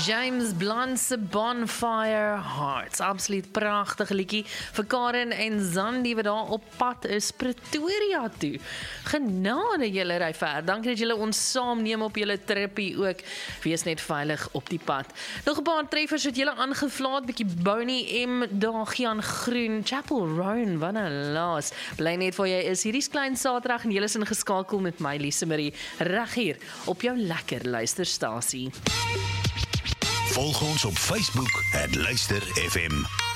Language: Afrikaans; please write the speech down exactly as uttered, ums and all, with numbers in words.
James Blunt se Bonfire Hearts, absoluut pragtige liedjie vir Karen en Zandi wat daar op pad is Pretoria toe. Genade julle ry ver. Dankie dat julle ons saamneem op julle trippie ook. Wees net veilig op die pad. Nog 'n paar treffers het julle aangevlaat, bietjie Bonnie M, Dagian Groen, Chapel Roan, wat 'n laas. Bly net waar jy is. Hierdie is Klein Saterdag en julle is ingeskakel met my Lise Marie reg hier op jou lekker luisterstasie. Volg ons op Facebook at Luister F M.